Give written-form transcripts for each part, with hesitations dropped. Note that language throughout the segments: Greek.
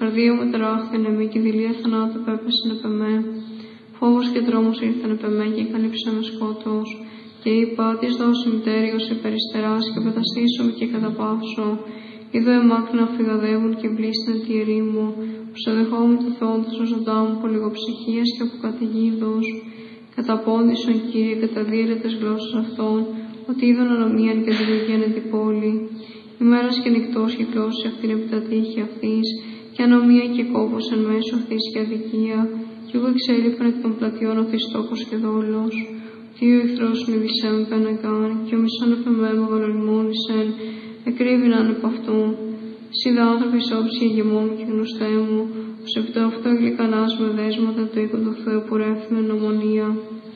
Καρδία μου τεράχθεν εμέ και δειλία θανάτου πέπεσεν επ' εμέ. Φόβος και τρόμος ήρθαν επ' εμέ και καλύψαν με σκότος. Και είπα, τις δώσει μητέριος υπεριστεράς και πεταστήσω και καταπαύσω. Είδω εμάκνα φυγαδεύουν και βλύστην τη ερήμου. Ψοδεχόμουν το Θεόν του σώζοντά μου από λιγοψυχίας και από καταιγίδος. Καταπόντησον, Κύριε, κατά διέρετες γλώσσες αυτών, ότι είδον ανομίαν και δημιουργίαν εν την πόλη. Ημέρας και νυχτός κυκλώσει αυτήν επί τα τείχη αυτής, και ανομία και κόπος εν μέσω αυτής και αδικία, κι εγώ εξέλιπαν εκ των πλατιών αυτής στόχος και δόλος. Τι ο εχθρός μη δισέμ πενεκάν, και ο μισόν επ' εμέ μεγαλολιμόνησεν, εκρύβηναν επ' αυτού. Σίδα άνθρωποι όψη ηγεμόν και γνωστέ μου, ως επί το αυτό γλυκανάς με δέσματα το οίκο του Θεού που ρεύθυνε νομονία.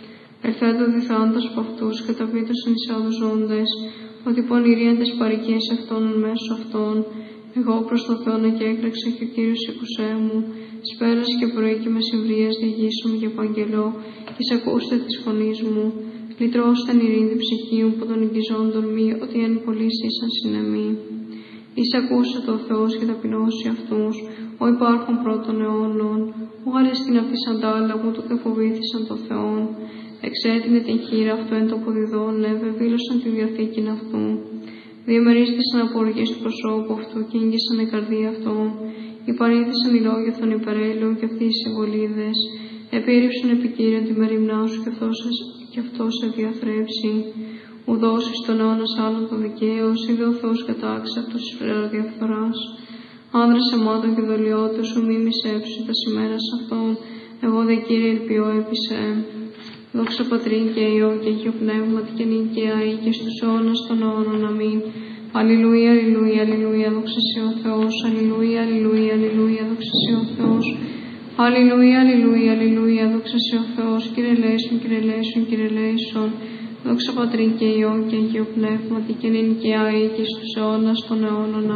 Ερθέτω διθάντας από αυτούς, καταπίτωσαν εις άλλους ζώντες, ότι πονηρίαν τες παροικίες αυτών εν μέσω αυτών. Εγώ προς το Θεόν εκέκραξα και ο Κύριος εκουσέ μου, σπέρας και πρωί και μεσημβρίας διηγήσου για απαγγελώ, και εισακούστε της φωνής μου. Λυτρώστε εν ειρήνη ψυχή μου, που τον εγγυζόν τολμεί, ότι εν πολλής ήσαν συνεμή. Εισακούσε το Θεός και ταπεινώσει αυτούς, ο υπάρχον πρώτων αιώνων, ο αρεστήν αυτής αντάλλαγου, του δε φοβήθησαν το Θεόν. Εξέτεινε την χείρα αυτού εν το ποδιδόν, βεβήλωσαν τη διαθήκην αυτού. Διαμερίστησαν από οργής του προσώπου αυτού και ήγγισαν η καρδία αυτών. Υπαρήθησαν οι λόγοι των υπερέλαιων και αυτοί οι συμβολίδες. Επήρυψαν επικύριον τη μεριμνά σου και αυτό σε διαθρέψει. Ουδός εις τον αιώνας άλλον το δικαίος, είδε ο Θεός κατάξει αυτούς εις διαφθοράς. Άνδρας αιμάτων και δολιώτες σου μη μισέψουν τα σημέρας αυτών, εγώ δε Κύριε ελπιώ έπεισε. Δόξα Πατρί και Υιό και Αγίο Πνεύματι και νυν και αεί και στους αιώνας των αιώνων. Αμήν. Αλληλούια, αλληλούια, αλληλούια, δόξα σε ο Θεός. Αλληλούια, αλληλούια, αλληλούια, δόξα σε ο Θεός. Αλληλούια, αλληλούια, αλληλούια, δόξα σε ο Θεός. Κύριε ελέησον, Κύριε ελέησον, Κύριε ελέησον. Δόξα Πατρί και Υιό και Αγίο Πνεύματι και νυν και αεί και στους αιώνας των αιώνων.